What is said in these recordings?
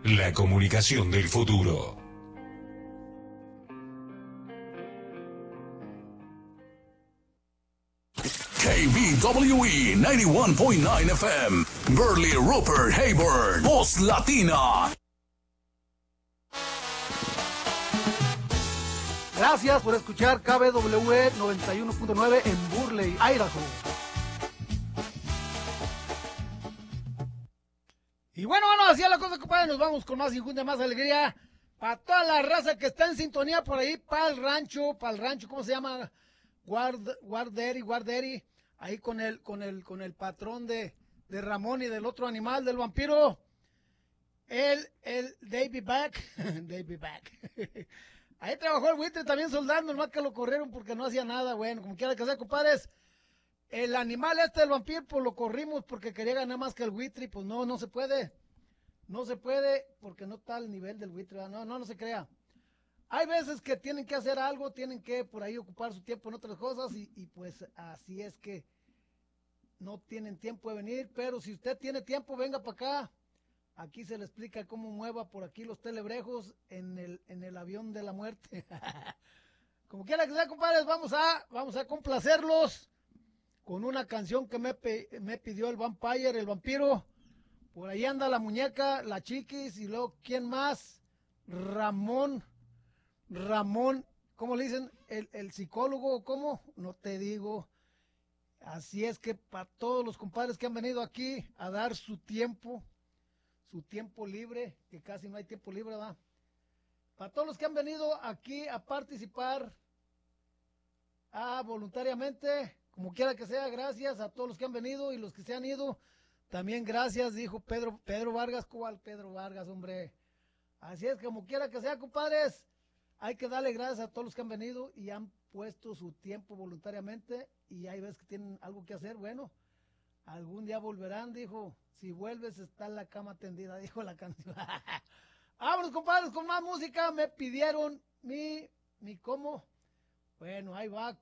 La comunicación del futuro. KBWE 91.9 FM, Burley Rupert Hayburn, Voz Latina. Gracias por escuchar KBWE 91.9 en Burley, Idaho. Y bueno, así es la cosa, compadre. Nos vamos con más injundia, más alegría. Para toda la raza que está en sintonía por ahí, para el rancho, ¿cómo se llama? Guarderi. Ahí con el patrón de Ramón y del otro animal, del vampiro. El Davey Back. Davey Back. Ahí trabajó el buitre también soldando, nomás que lo corrieron porque no hacía nada. Bueno, como quiera que sea, compadres. El animal del vampiro, pues lo corrimos porque quería ganar más que el buitre. Pues no se puede. No se puede porque no está al nivel del buitre. No se crea. Hay veces que tienen que hacer algo, tienen que por ahí ocupar su tiempo en otras cosas y pues así es que no tienen tiempo de venir. Pero si usted tiene tiempo, venga para acá. Aquí se le explica cómo mueva por aquí los telebrejos en el avión de la muerte. Como quiera que sea, compadres, vamos a complacerlos con una canción que me pidió el Vampire, el vampiro. Por ahí anda la muñeca, la Chiquis, y luego, ¿quién más? Ramón, ¿cómo le dicen? El psicólogo, ¿cómo? No te digo. Así es que para todos los compadres que han venido aquí a dar su tiempo libre, que casi no hay tiempo libre, ¿verdad? Para todos los que han venido aquí a participar voluntariamente, como quiera que sea, gracias a todos los que han venido y los que se han ido, también gracias, dijo Pedro Vargas. ¿Cuál Pedro Vargas, hombre? Así es, como quiera que sea, compadres, hay que darle gracias a todos los que han venido y han puesto su tiempo voluntariamente y hay veces que tienen algo que hacer. Bueno, algún día volverán, dijo. Si vuelves está la cama tendida, dijo la canción. Vámonos, compadres, con más música. Me pidieron mi cómo. Bueno, ahí va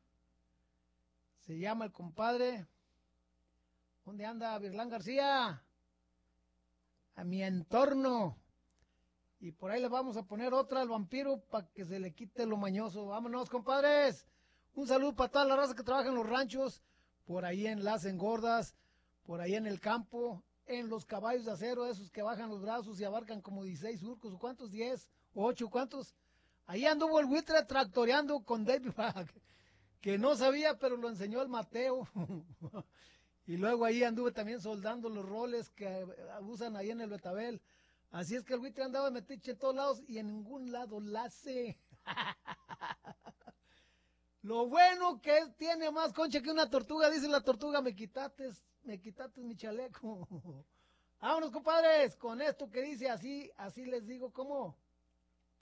se llama el compadre. ¿Dónde anda Virlán García? A mi entorno. Y por ahí le vamos a poner otra al vampiro para que se le quite lo mañoso. Vámonos, compadres. Un saludo para toda la raza que trabaja en los ranchos, por ahí en las engordas, por ahí en el campo, en los caballos de acero, esos que bajan los brazos y abarcan como 16 surcos, ¿cuántos? 10, 8, ¿cuántos? Ahí anduvo el buitre tractoreando con David Bag, que no sabía, pero lo enseñó el Mateo. Y luego ahí anduve también soldando los roles que usan ahí en el Betabel. Así es que el buitre andaba metiche en todos lados y en ningún lado la hace. Lo bueno que tiene más concha que una tortuga, dice la tortuga, me quitaste mi chaleco. Vámonos, compadres, con esto que dice así les digo cómo.